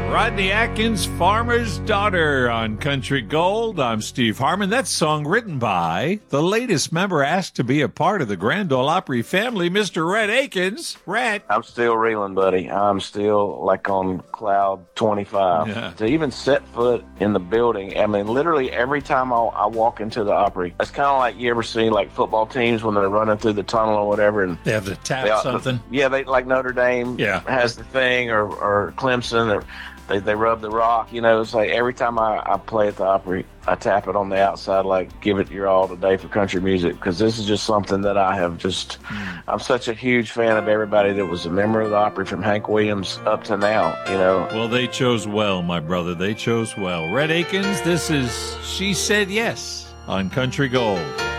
Rodney Atkins, Farmer's Daughter on Country Gold. I'm Steve Harmon. That song written by the latest member asked to be a part of the Grand Ole Opry family, Mr. Rhett Akins. Rhett. I'm still reeling, buddy. I'm still like on cloud 25. Yeah. To even set foot in the building, I mean, literally every time I walk into the Opry, it's kind of like you ever see like football teams when they're running through the tunnel or whatever. And They have to tap something. they like Notre Dame has the thing or Clemson or they rub the rock. You know, it's like every time I play at the Opry, I tap it on the outside, like give it your all today for country music, because this is just something that I have just, I'm such a huge fan of everybody that was a member of the Opry from Hank Williams up to now, you know. Well, they chose well, my brother. They chose well. Rhett Akins, this is She Said Yes on Country Gold.